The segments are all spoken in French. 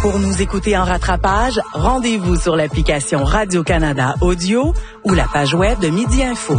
Pour nous écouter en rattrapage, rendez-vous sur l'application Radio-Canada Audio ou la page web de Midi Info.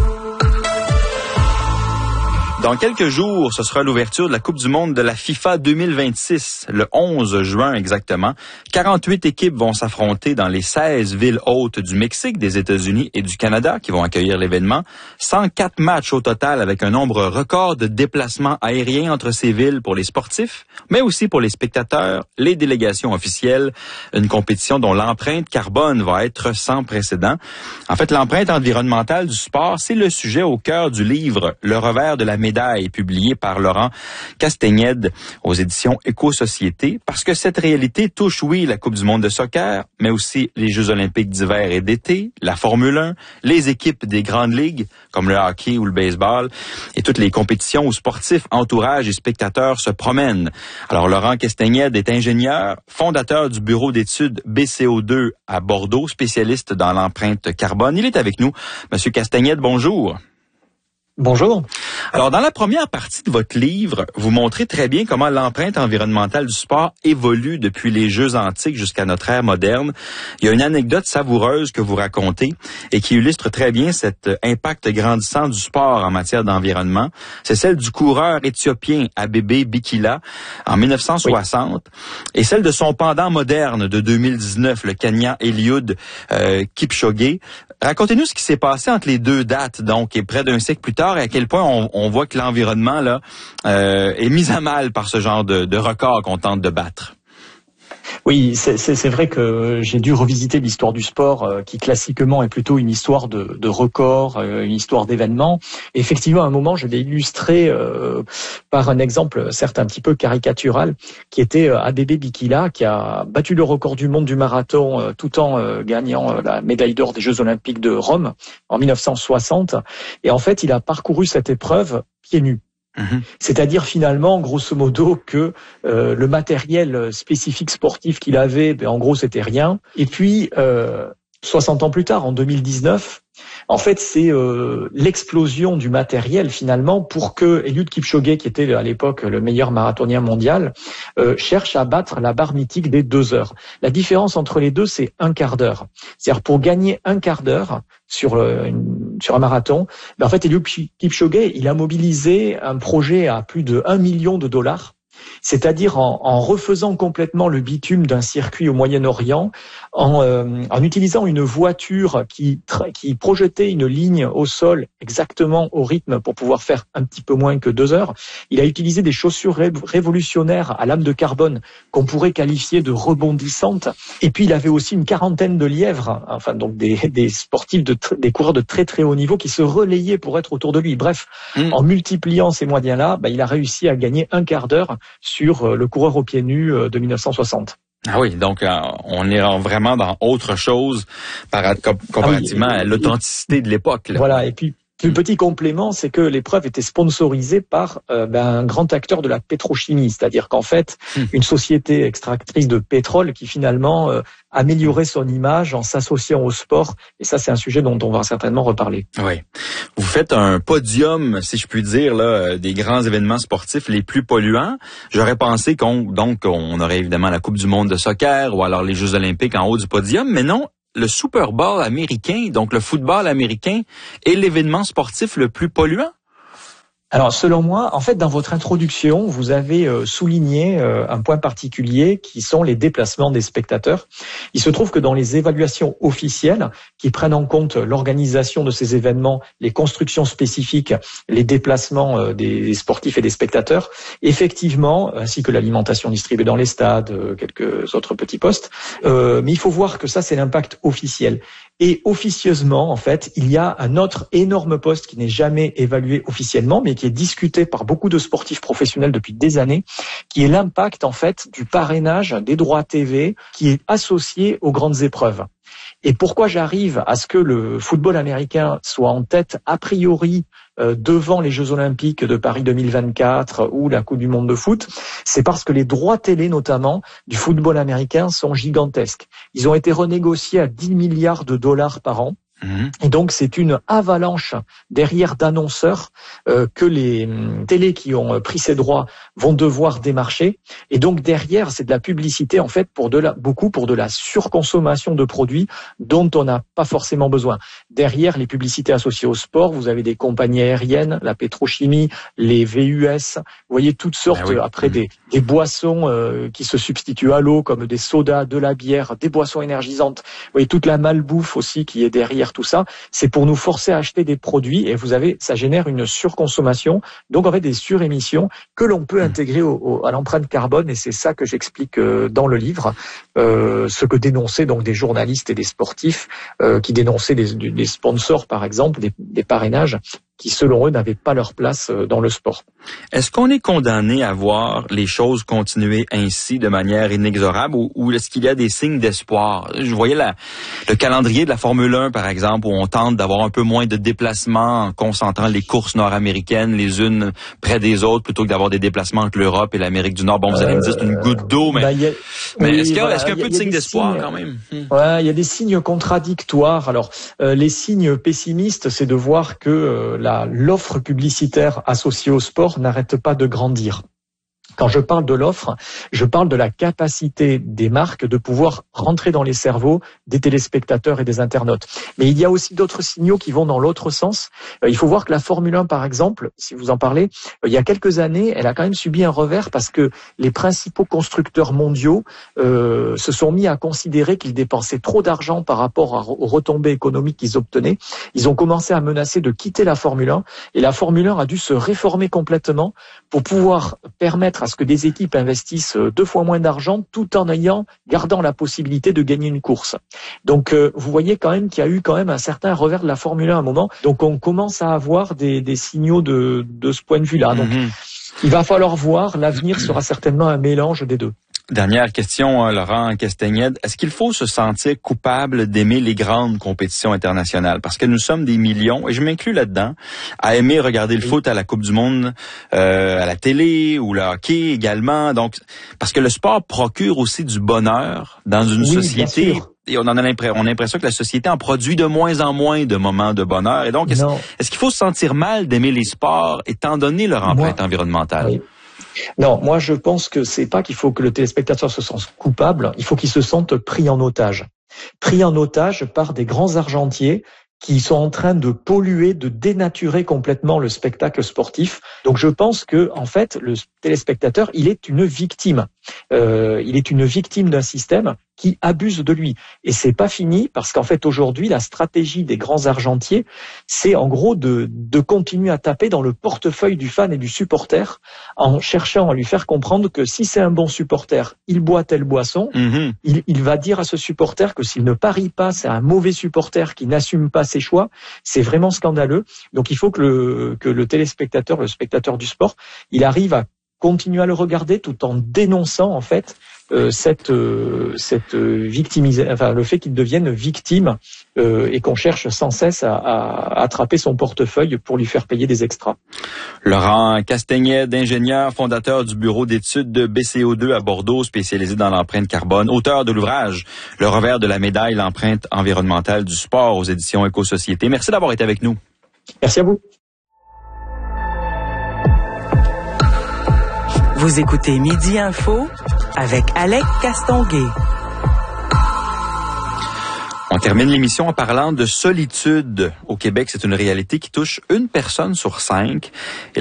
Dans quelques jours, ce sera l'ouverture de la Coupe du monde de la FIFA 2026, le 11 juin exactement. 48 équipes vont s'affronter dans les 16 villes hôtes du Mexique, des États-Unis et du Canada qui vont accueillir l'événement. 104 matchs au total avec un nombre record de déplacements aériens entre ces villes pour les sportifs, mais aussi pour les spectateurs, les délégations officielles. Une compétition dont l'empreinte carbone va être sans précédent. En fait, l'empreinte environnementale du sport, c'est le sujet au cœur du livre « Le revers de la médaille » publié par Laurent Castagnède aux éditions Éco-Société, parce que cette réalité touche, oui, la Coupe du monde de soccer, mais aussi les Jeux olympiques d'hiver et d'été, la Formule 1, les équipes des grandes ligues, comme le hockey ou le baseball, et toutes les compétitions où sportifs, entourage et spectateurs se promènent. Alors, Laurent Castagnède est ingénieur, fondateur du bureau d'études BCO2 à Bordeaux, spécialiste dans l'empreinte carbone. Il est avec nous. Monsieur Castagnède, bonjour. Bonjour. Alors, dans la première partie de votre livre, vous montrez très bien comment l'empreinte environnementale du sport évolue depuis les Jeux antiques jusqu'à notre ère moderne. Il y a une anecdote savoureuse que vous racontez et qui illustre très bien cet impact grandissant du sport en matière d'environnement. C'est celle du coureur éthiopien Abebe Bikila en 1960 et celle de son pendant moderne de 2019, le Kenyan Eliud Kipchoge. Racontez-nous ce qui s'est passé entre les deux dates, donc, et près d'un siècle plus tard, et à quel point on voit que l'environnement là est mis à mal par ce genre de record qu'on tente de battre. Oui, c'est vrai que j'ai dû revisiter l'histoire du sport qui classiquement est plutôt une histoire de records, une histoire d'événements. Effectivement, à un moment, je l'ai illustré par un exemple, certes un petit peu caricatural, qui était Abebe Bikila, qui a battu le record du monde du marathon tout en gagnant la médaille d'or des Jeux olympiques de Rome en 1960. Et en fait, il a parcouru cette épreuve pieds nus. C'est-à-dire finalement, grosso modo, que le matériel spécifique sportif qu'il avait, en gros, c'était rien. Et puis, 60 ans plus tard, en 2019, en fait, c'est l'explosion du matériel finalement pour que Eliud Kipchoge, qui était à l'époque le meilleur marathonien mondial, cherche à battre la barre mythique des 2 heures. La différence entre les deux, c'est un quart d'heure. C'est-à-dire pour gagner un quart d'heure sur un marathon, en fait, Eliud Kipchoge, il a mobilisé un projet à plus de $1 million. C'est-à-dire en refaisant complètement le bitume d'un circuit au Moyen-Orient, en utilisant une voiture qui projetait une ligne au sol exactement au rythme pour pouvoir faire un petit peu moins que 2 heures. Il a utilisé des chaussures révolutionnaires à lame de carbone qu'on pourrait qualifier de rebondissantes. Et puis il avait aussi une quarantaine de lièvres, enfin donc des sportifs, des coureurs de très très haut niveau qui se relayaient pour être autour de lui. Bref, en multipliant ces moyens-là, il a réussi à gagner un quart d'heure sur le coureur aux pieds nus de 1960. Ah oui, donc on est vraiment dans autre chose comparativement à l'authenticité de l'époque. Là. Voilà, et puis le petit complément, c'est que l'épreuve était sponsorisée par un grand acteur de la pétrochimie, c'est-à-dire qu'en fait, une société extractrice de pétrole qui finalement améliorait son image en s'associant au sport. Et ça, c'est un sujet dont on va certainement reparler. Oui. Vous faites un podium, si je puis dire, là, des grands événements sportifs les plus polluants. J'aurais pensé qu'on aurait évidemment la Coupe du monde de soccer ou alors les Jeux olympiques en haut du podium, mais non. Le Super Bowl américain, donc le football américain, est l'événement sportif le plus polluant? Alors, selon moi, en fait, dans votre introduction, vous avez souligné un point particulier qui sont les déplacements des spectateurs. Il se trouve que dans les évaluations officielles qui prennent en compte l'organisation de ces événements, les constructions spécifiques, les déplacements des sportifs et des spectateurs, effectivement, ainsi que l'alimentation distribuée dans les stades, quelques autres petits postes, mais il faut voir que ça, c'est l'impact officiel. Et officieusement, en fait, il y a un autre énorme poste qui n'est jamais évalué officiellement, mais qui est discuté par beaucoup de sportifs professionnels depuis des années, qui est l'impact, en fait, du parrainage des droits TV qui est associé aux grandes épreuves. Et pourquoi j'arrive à ce que le football américain soit en tête, a priori, devant les Jeux Olympiques de Paris 2024 ou la Coupe du Monde de foot, c'est parce que les droits télé, notamment, du football américain sont gigantesques. Ils ont été renégociés à $10 milliards par an. Et donc, c'est une avalanche derrière d'annonceurs que les télés qui ont pris ces droits vont devoir démarcher. Et donc, derrière, c'est de la publicité, en fait, pour de la surconsommation de produits dont on n'a pas forcément besoin. Derrière les publicités associées au sport, vous avez des compagnies aériennes, la pétrochimie, les VUS, vous voyez toutes sortes, après des boissons qui se substituent à l'eau, comme des sodas, de la bière, des boissons énergisantes. Vous voyez toute la malbouffe aussi qui est derrière tout ça. C'est pour nous forcer à acheter des produits et ça génère une surconsommation, donc en fait des surémissions que l'on peut intégrer à l'empreinte carbone, et c'est ça que j'explique dans le livre, ce que dénonçaient donc des journalistes et des sportifs qui dénonçaient des sponsors par exemple, des parrainages qui, selon eux, n'avaient pas leur place dans le sport. Est-ce qu'on est condamné à voir les choses continuer ainsi de manière inexorable ou est-ce qu'il y a des signes d'espoir? Je voyais le calendrier de la Formule 1, par exemple, où on tente d'avoir un peu moins de déplacements en concentrant les courses nord-américaines les unes près des autres plutôt que d'avoir des déplacements entre l'Europe et l'Amérique du Nord. Bon, vous allez me dire c'est une goutte d'eau, mais est-ce qu'il y a un peu de signes d'espoir quand même? Ouais, il y a des signes contradictoires. Alors, les signes pessimistes, c'est de voir que l'offre publicitaire associée au sport n'arrête pas de grandir. Quand je parle de l'offre, je parle de la capacité des marques de pouvoir rentrer dans les cerveaux des téléspectateurs et des internautes. Mais il y a aussi d'autres signaux qui vont dans l'autre sens. Il faut voir que la Formule 1, par exemple, si vous en parlez, il y a quelques années, elle a quand même subi un revers parce que les principaux constructeurs mondiaux se sont mis à considérer qu'ils dépensaient trop d'argent par rapport aux retombées économiques qu'ils obtenaient. Ils ont commencé à menacer de quitter la Formule 1 et la Formule 1 a dû se réformer complètement pour pouvoir permettre à ce que des équipes investissent 2 fois moins d'argent tout en gardant la possibilité de gagner une course. Donc vous voyez quand même qu'il y a eu quand même un certain revers de la Formule 1 à un moment. Donc on commence à avoir des signaux de ce point de vue-là. Donc il va falloir voir, l'avenir sera certainement un mélange des deux. Dernière question, Laurent Castagnède. Est-ce qu'il faut se sentir coupable d'aimer les grandes compétitions internationales? Parce que nous sommes des millions, et je m'inclus là-dedans, à aimer regarder le foot à la Coupe du Monde, à la télé ou le hockey également. Donc, parce que le sport procure aussi du bonheur dans une société. Et on a l'impression que la société en produit de moins en moins de moments de bonheur. Et donc, est-ce qu'il faut se sentir mal d'aimer les sports étant donné leur empreinte environnementale? Oui. Non, moi je pense que c'est pas qu'il faut que le téléspectateur se sente coupable, il faut qu'il se sente pris en otage. Pris en otage par des grands argentiers qui sont en train de polluer, de dénaturer complètement le spectacle sportif. Donc je pense que en fait le téléspectateur, il est une victime. Il est une victime d'un système qui abuse de lui. Et c'est pas fini parce qu'en fait aujourd'hui la stratégie des grands argentiers, c'est en gros de continuer à taper dans le portefeuille du fan et du supporter en cherchant à lui faire comprendre que si c'est un bon supporter, il boit telle boisson, il va dire à ce supporter que s'il ne parie pas, c'est un mauvais supporter qui n'assume pas ses choix. C'est vraiment scandaleux. Donc il faut que le téléspectateur, le spectateur du sport, il arrive à continuer à le regarder tout en dénonçant en fait cette victimisation, enfin le fait qu'il devienne victime et qu'on cherche sans cesse à attraper son portefeuille pour lui faire payer des extras. Laurent Castagnède, ingénieur, fondateur du bureau d'études de BCO2 à Bordeaux, spécialisé dans l'empreinte carbone, auteur de l'ouvrage Le revers de la médaille, l'empreinte environnementale du sport aux éditions Éco-Société. Merci d'avoir été avec nous. Merci à vous. Vous écoutez Midi Info avec Alec Castonguay. On termine l'émission en parlant de solitude. Au Québec, c'est une réalité qui touche 1 personne sur 5. Et